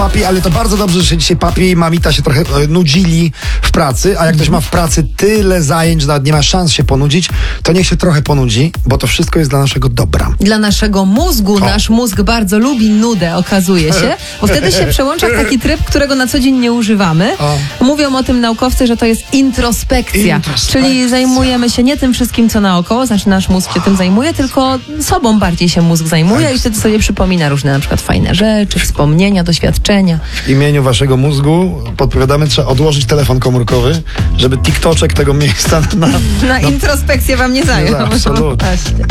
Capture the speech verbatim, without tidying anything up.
papi, ale to bardzo dobrze, że dzisiaj papi i mamita się trochę e, nudzili w pracy, a jak ktoś ma w pracy tyle zajęć, że nawet nie ma szans się ponudzić, to niech się trochę ponudzi, bo to wszystko jest dla naszego dobra. Dla naszego mózgu. O. Nasz mózg bardzo lubi nudę, okazuje się, bo wtedy się przełącza w taki tryb, którego na co dzień nie używamy. O. Mówią o tym naukowcy, że to jest introspekcja, introspekcja, czyli zajmujemy się nie tym wszystkim, co naokoło, znaczy nasz mózg się tym zajmuje, tylko sobą bardziej się mózg zajmuje tak. I wtedy sobie przypomina różne na przykład fajne rzeczy, wspomnienia, doświadczenia. W imieniu waszego mózgu podpowiadamy, trzeba odłożyć telefon komórkowy, żeby TikToczek tego miejsca na... Na, na introspekcję wam nie zajął. Absolutnie.